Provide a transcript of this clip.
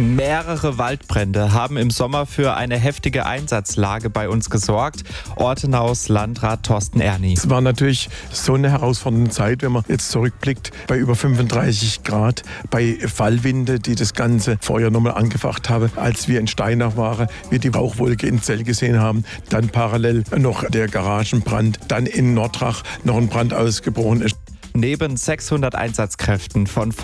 Mehrere Waldbrände haben im Sommer für eine heftige Einsatzlage bei uns gesorgt. Ortenaus Landrat Thorsten Erni. Es war natürlich so eine herausfordernde Zeit, wenn man jetzt zurückblickt, bei über 35 Grad, bei Fallwinde, die das ganze Feuer nochmal angefacht haben, als wir in Steinach waren, wir die Rauchwolke in Zell gesehen haben, dann parallel noch der Garagenbrand, dann in Nordrach noch ein Brand ausgebrochen ist. Neben 600 Einsatzkräften von